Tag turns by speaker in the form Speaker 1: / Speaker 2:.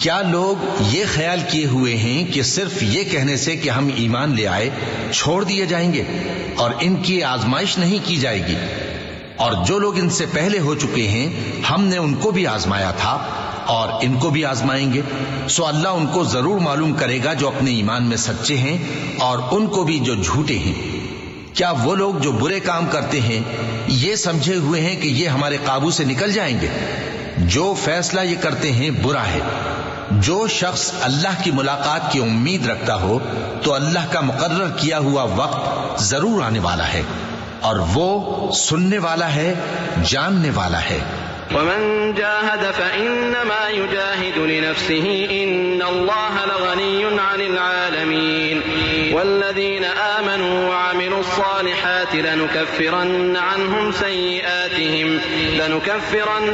Speaker 1: क्या लोग ये ख्याल किए हुए हैं कि सिर्फ ये कहने से कि हम ईमान ले आए छोड़ दिए जाएंगे और इनकी आजमाइश नहीं की जाएगी? और जो लोग इनसे पहले हो चुके हैं हमने उनको भी आजमाया था और इनको भी आजमाएंगे। सो अल्लाह उनको जरूर मालूम करेगा जो अपने ईमान में सच्चे हैं और उनको भी जो झूठे हैं। क्या वो लोग जो बुरे काम करते हैं ये समझे हुए हैं कि ये हमारे काबू से निकल जाएंगे? जो फैसला ये करते हैं बुरा है। जो शख्स अल्लाह की मुलाकात की उम्मीद रखता हो तो अल्लाह का मुकर्रर किया हुआ वक्त जरूर आने वाला है और वो सुनने वाला है, जानने वाला है।
Speaker 2: वमन जाहद फइन्नमा युजाहिदु लिनफ्सिही इन्नल्लाह लगनियुन अनिल आलमीन वल्लज़ीना आमनू वअमिलुस्सालिहाति लनुकफ्फिरन्न